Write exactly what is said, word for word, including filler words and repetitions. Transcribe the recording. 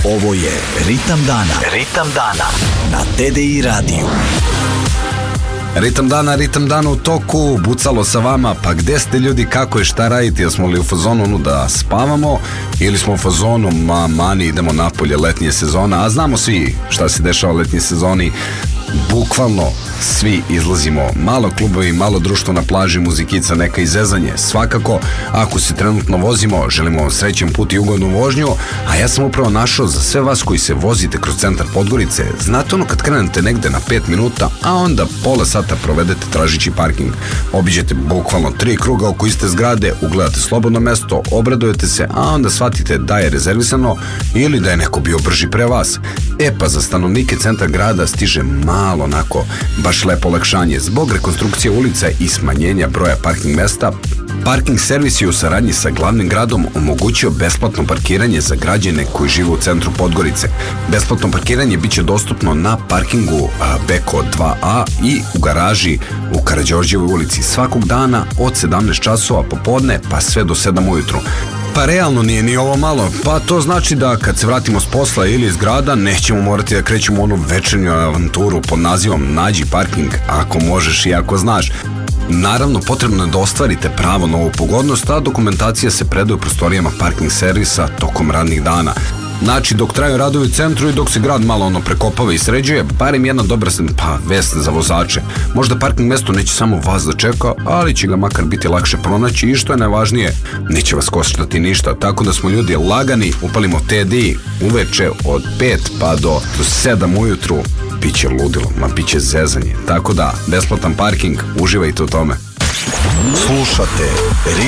Ovo je Ritam dana. Ritam dana na T D I radiju. Ritam dana, ritam dana u toku, bucalo sa vama, pa gde ste ljudi, kako je, šta radite, jel smo li u fazonu da spavamo ili smo u fazonu, ma mani, idemo napolje, letnje sezona, a znamo svi šta se dešava u letnje sezoni, bukvalno svi izlazimo, malo klubovi, malo društvo na plaži, muzikica, neka izezanje, svakako, ako se trenutno vozimo, želimo vam srećen put i ugodnu vožnju, a ja sam upravo našao za sve vas koji se vozite kroz centar Podgorice, znate ono kad krenete negde na pet minuta, a onda pola sata provedete tražići parking, obiđete bukvalno tri kruga oko iste zgrade, ugledate slobodno mesto, obradujete se, a onda shvatite da je rezervisano ili da je neko bio brži pre vas. E pa za stanovnike centra grada stiže malo onako baš lepo olakšanje. Zbog rekonstrukcije ulica i smanjenja broja parking mesta, Parking servis je u saradnji sa glavnim gradom omogućio besplatno parkiranje za građane koji žive u centru Podgorice. Besplatno parkiranje biće dostupno na parkingu Beko dva A i u garaži u Karađorđevoj ulici svakog dana od sedamnaest časova popodne pa sve do sedam ujutru. Pa realno nije ni ovo malo, pa to znači da kad se vratimo s posla ili iz grada nećemo morati da krećemo onu večernju avanturu pod nazivom Nađi parking ako možeš i ako znaš. Naravno, potrebno je da ostvarite pravo na ovu pogodnost, a dokumentacija se predaje u prostorijama parking servisa tokom radnih dana. Znači, dok traju radovi u centru i dok se grad malo ono prekopava i sređuje, barem jedna dobra pa, vest za vozače. Možda parking mesto neće samo vas da čeka, ali će ga makar biti lakše pronaći i što je najvažnije, neće vas koštati ništa. Tako da smo ljudi lagani, upalimo T D I uveče od pet pa do, do sedam ujutru, biće ludilo, ma biće zezanje. Tako da, besplatan parking, uživajte u tome. Slušate